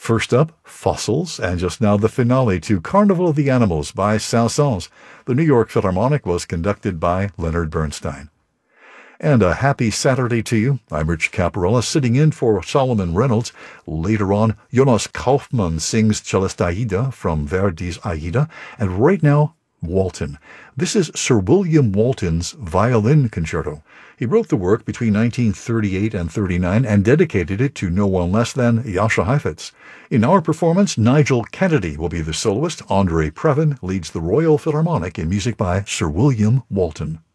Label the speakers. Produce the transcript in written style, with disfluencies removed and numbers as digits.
Speaker 1: First up, Fossils, and just now the finale to Carnival of the Animals by Saint-Saëns. The New York Philharmonic was conducted by Leonard Bernstein. And a happy Saturday to you. I'm Rich Caparella, sitting in for Solomon Reynolds. Later on, Jonas Kaufmann sings Cellist Aida from Verdi's Aida. And right now, Walton. This is Sir William Walton's Violin Concerto. He wrote the work between 1938 and 39 and dedicated it to no one less than Jascha Heifetz. In our performance, Nigel Kennedy will be the soloist. Andre Previn leads the Royal Philharmonic in music by Sir William Walton.